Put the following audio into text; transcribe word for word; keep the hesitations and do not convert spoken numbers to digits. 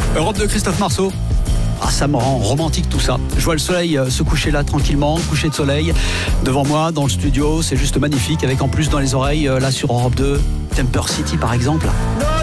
Europe de Christophe Marceau. Ah, ça me rend romantique tout ça. Je vois le soleil se coucher là tranquillement, coucher de soleil devant moi dans le studio, c'est juste magnifique, avec en plus dans les oreilles là sur Europe deux, Temper City par exemple.